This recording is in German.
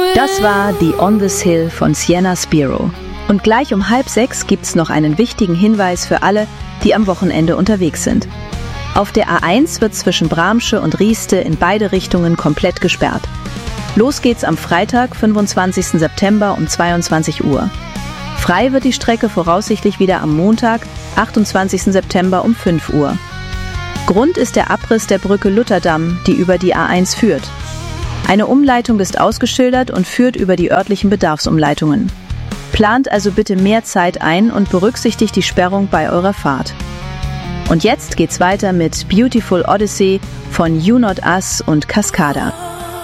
Das war The On This Hill von Sienna Spiro. Und gleich um 5:30 gibt's noch einen wichtigen Hinweis für alle, die am Wochenende unterwegs sind. Auf der A1 wird zwischen Bramsche und Rieste in beide Richtungen komplett gesperrt. Los geht's am Freitag, 25. September um 22 Uhr. Frei wird die Strecke voraussichtlich wieder am Montag, 28. September um 5 Uhr. Grund ist der Abriss der Brücke Lutherdamm, die über die A1 führt. Eine Umleitung ist ausgeschildert und führt über die örtlichen Bedarfsumleitungen. Plant also bitte mehr Zeit ein und berücksichtigt die Sperrung bei eurer Fahrt. Und jetzt geht's weiter mit Beautiful Odyssey von You Not Us und Cascada.